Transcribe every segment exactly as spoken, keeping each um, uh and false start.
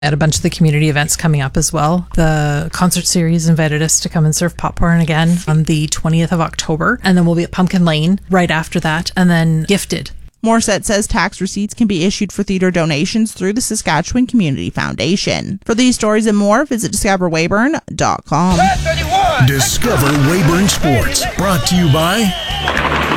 At a bunch of the community events coming up as well. The concert series invited us to come and serve popcorn again on the twentieth of October. And then we'll be at Pumpkin Lane right after that. And then Gifted. Morissette says tax receipts can be issued for theater donations through the Saskatchewan Community Foundation. For these stories and more, visit discover weyburn dot com. Discover Weyburn Sports. Brought to you by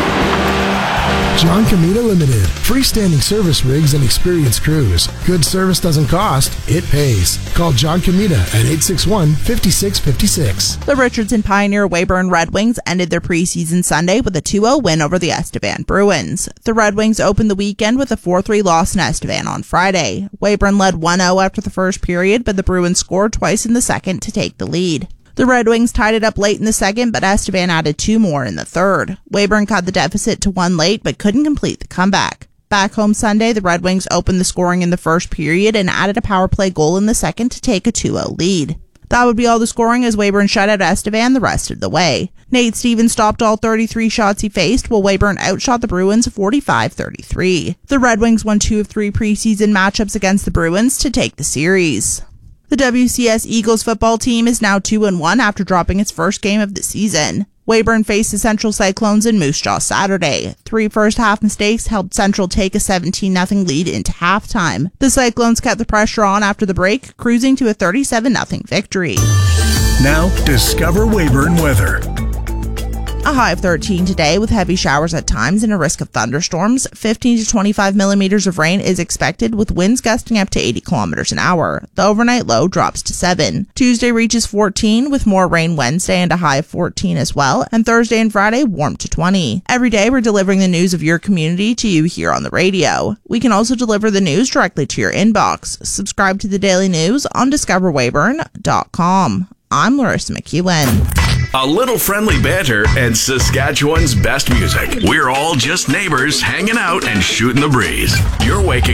John Comita Limited. Freestanding service rigs and experienced crews. Good service doesn't cost, it pays. Call John Comita at eight six one, five six five six. The Richardson Pioneer Weyburn Red Wings ended their preseason Sunday with a two oh win over the Estevan Bruins. The Red Wings opened the weekend with a four three loss in Estevan on Friday. Weyburn led one oh after the first period, but the Bruins scored twice in the second to take the lead. The Red Wings tied it up late in the second, but Estevan added two more in the third. Weyburn cut the deficit to one late, but couldn't complete the comeback. Back home Sunday, the Red Wings opened the scoring in the first period and added a power play goal in the second to take a two oh lead. That would be all the scoring as Weyburn shut out Estevan the rest of the way. Nate Stevens stopped all thirty-three shots he faced, while Weyburn outshot the Bruins forty-five thirty-three. The Red Wings won two of three preseason matchups against the Bruins to take the series. The W C S Eagles football team is now two and one after dropping its first game of the season. Weyburn faced the Central Cyclones in Moose Jaw Saturday. Three first-half mistakes helped Central take a seventeen nothing lead into halftime. The Cyclones kept the pressure on after the break, cruising to a thirty-seven nothing victory. Now, discover Weyburn weather. A high of thirteen today with heavy showers at times and a risk of thunderstorms. fifteen to twenty-five millimeters of rain is expected with winds gusting up to eighty kilometers an hour. The overnight low drops to seven. Tuesday reaches fourteen with more rain Wednesday and a high of fourteen as well. And Thursday and Friday warm to twenty. Every day we're delivering the news of your community to you here on the radio. We can also deliver the news directly to your inbox. Subscribe to the Daily News on discover weyburn dot com. I'm Larissa McEwen. A little friendly banter and Saskatchewan's best music. We're all just neighbors hanging out and shooting the breeze. You're waking